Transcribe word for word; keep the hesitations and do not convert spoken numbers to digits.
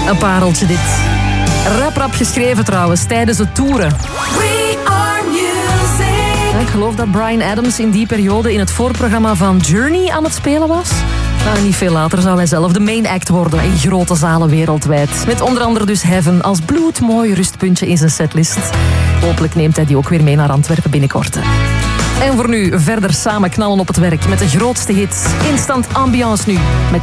Een pareltje dit. Rap rap geschreven trouwens, tijdens het toeren. We are music. Ik geloof dat Bryan Adams in die periode in het voorprogramma van Journey aan het spelen was. Nou, niet veel later zou hij zelf de main act worden in grote zalen wereldwijd. Met onder andere dus Heaven als bloedmooi rustpuntje in zijn setlist. Hopelijk neemt hij die ook weer mee naar Antwerpen binnenkort. En voor nu verder samen knallen op het werk met de grootste hits. Instant ambiance nu met